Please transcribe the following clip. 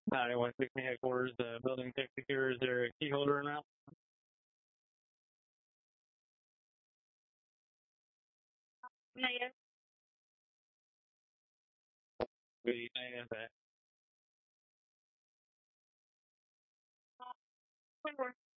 160 headquarters, building tech secure. Is there a key holder around? Yes. We have that.